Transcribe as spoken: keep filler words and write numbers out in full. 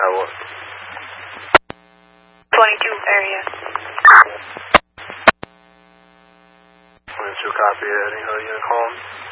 Have what? twenty-two area. twenty-two copy. Any other unit calling?